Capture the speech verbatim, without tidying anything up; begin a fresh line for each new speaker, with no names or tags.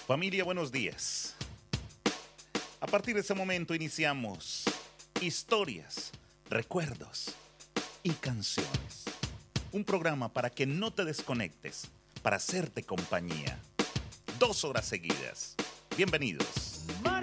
Familia, buenos días. A partir de este momento iniciamos historias, recuerdos y canciones. Un programa para que no te desconectes, para hacerte compañía. Dos horas seguidas. Bienvenidos.